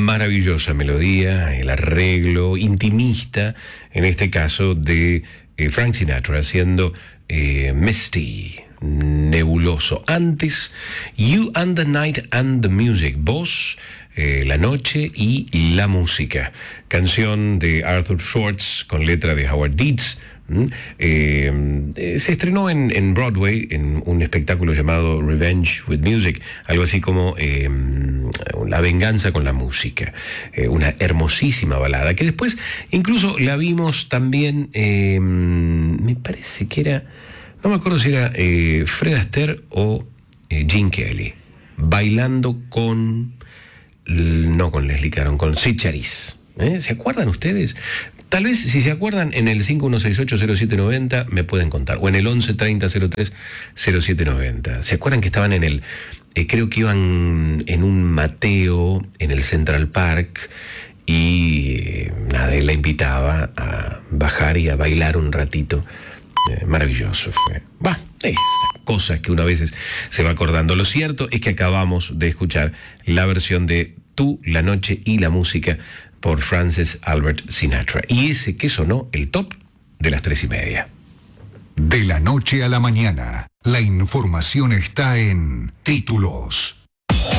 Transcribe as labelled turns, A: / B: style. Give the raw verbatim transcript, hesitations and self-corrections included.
A: maravillosa melodía, el arreglo intimista, en este caso de eh, Frank Sinatra, haciendo eh, Misty, nebuloso. Antes, You and the Night and the Music, vos, eh, la noche y la música. Canción de Arthur Schwartz con letra de Howard Dietz. Eh, eh, se estrenó en, en Broadway en un espectáculo llamado Revenge with Music, algo así como eh, La venganza con la música, eh, una hermosísima balada que después incluso la vimos también, eh, me parece que era, no me acuerdo si era eh, Fred Astaire o eh, Gene Kelly, bailando con, no con Leslie Caron, con Sid Charisse. ¿Eh? ¿Se acuerdan ustedes? Tal vez, si se acuerdan, en el cinco uno seis ocho cero siete nueve cero me pueden contar, o en el once treinta cero tres cero siete nueve cero. ¿Se acuerdan que estaban en el, eh, creo que iban en un Mateo en el Central Park y eh, nada, él la invitaba a bajar y a bailar un ratito? Eh, maravilloso fue. Va, esas cosas que uno a veces se va acordando. Lo cierto es que acabamos de escuchar la versión de Tú, la noche y la música por Francis Albert Sinatra. Y ese que sonó el top de las tres y media.
B: De la noche a la mañana, la información está en Títulos.